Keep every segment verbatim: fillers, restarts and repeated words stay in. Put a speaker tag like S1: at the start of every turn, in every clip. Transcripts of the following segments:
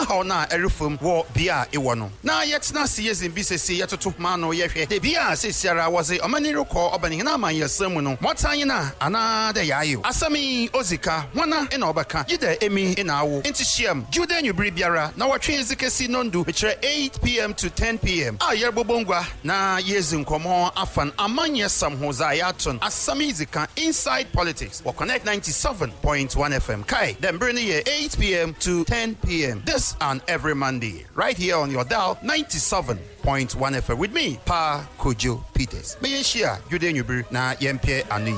S1: how na erufum wo bia ewo no na yetna siyezin bi sesi yetoto ma no yehwe de bia sesiara was omani roko obani na man yesam no motan na ana de yayo asami ozika wana ina obaka gide emi ina awo intihiem jude nyubri biara na watwe ezikesi nondu betire eight p m to ten p m a yerbobongwa na yezin komo afan amanye samhoza yaton asami zika inside politics wa connect ninety-seven point one F M kai then bring here eight p m to ten p m this and every Monday right here on your dial ninety-seven point one F M with me Pa Kojo Peters me share jude nyubri na yempie ani.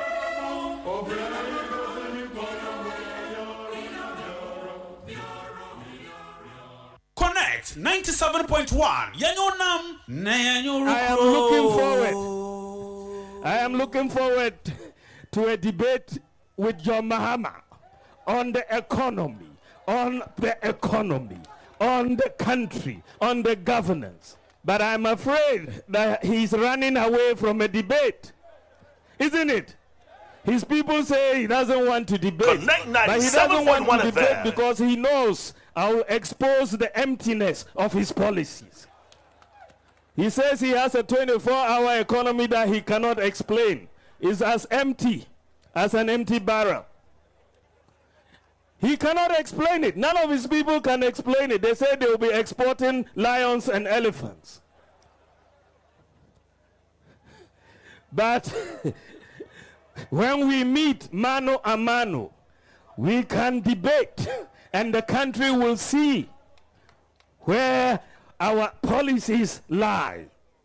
S2: Connect ninety-seven point one. Yanyo nam
S3: I am looking forward. I am looking forward to a debate with John Mahama on the economy, on the economy, on the country, on the governance. But I'm afraid that he's running away from a debate. Isn't it? His people say he doesn't want to debate. But he doesn't want to debate because he knows I'll expose the emptiness of his policies. He says he has a twenty-four hour economy that he cannot explain. It's as empty as an empty barrel. He cannot explain it. None of his people can explain it. They say they will be exporting lions and elephants. But when we meet mano a mano, we can debate and the country will see where our policies lie.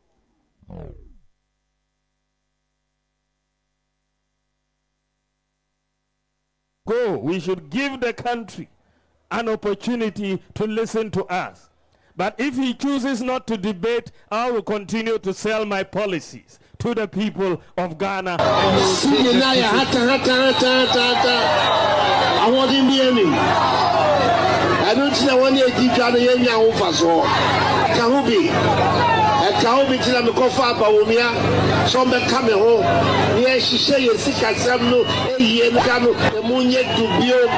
S3: Go, we should give the country an opportunity to listen to us. But if he chooses not to debate, I will continue to sell my policies to the people of Ghana.
S4: I want him to I don't see one year deep down the Yenya over so. Kahubi. A Kahubi till I'm a coffee about Umia. Some coming home. Yes, she say you sick at some no, a year cano, the moon yet to build.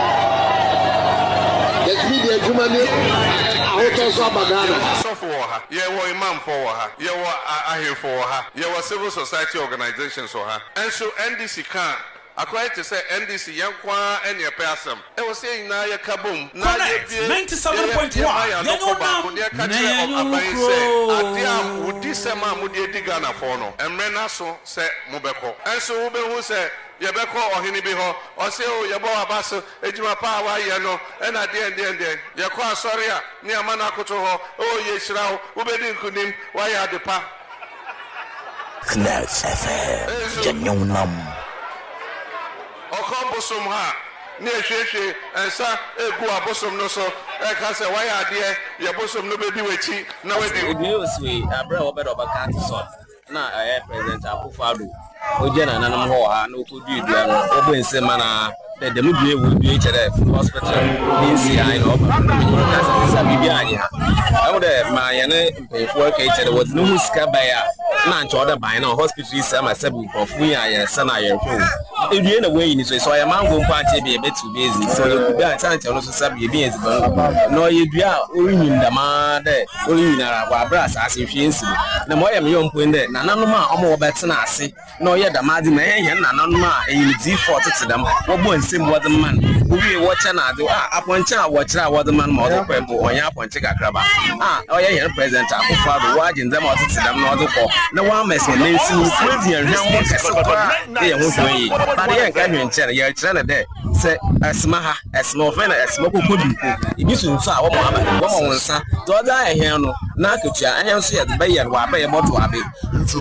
S4: Let me the human.
S5: So for her, yeah, what imam for her, yeah, what I hear for her, yeah, what civil society organizations for her, and so N D C can. According to say N D C, Yankwa and your person, I was saying now your kaboom.
S2: ninety-seven point one.
S5: Adia would this man would be Ghana for no, and Renaso said Mubeko, and so Ube who said. Yabeko or Hinibiho, or say, oh, Yabo Abaso, Ejima Power, Yano, and at the end, the end, Yakwa Soria, near Manakoto, oh, yes, now, Ubedin Kunim, why are the pa?
S6: Connect F M, Janonam.
S5: Okombosum ha, near Sheshe, and Sa, Egua Bosom no so, I can say, why are there, Yabosom no baby with tea, no, it
S7: was we, a brother of a cat sort. Now I am President Akufo-Addo. Ojena na nam ho ha na okodu edua obo nsemana the the mudue will be H F hospital nsi ai no oba na sa bibi anye ha awu de ma ye ne mpefo ka H F was no muska baya na ncho da ban na hospital is am asabu kofu ya ye sa na ye hwo edue na we ni so so ya mango mpa ante be betu bezi so ye bi a san ncho no so sa bi bi enzi ban no ye dua oyin ndama de oyin na ra abra asase hwe nsi na mo ye me yo mpo nde na nanom a omo wo betena ase no ye da madi na ye na nanom a eyin default to them wo bo nsem wo the man we watch na do ah aponche a wo kira wo the man ma o ko ebo onya aponche kakraba ah o ye ye president Akufo-Addo wa agenda ma o to them na o ko na wa mess na nsi crazy and hwan kese kwa ye ho so yi but ye nka hwen chere ye kire na de se asma ha asma ofena asma ko kodu ko ibi so nso a wo mo aba wo mo nsa to da ehwen no na akatua ehwen so ye de be ye wa ba ye moto abe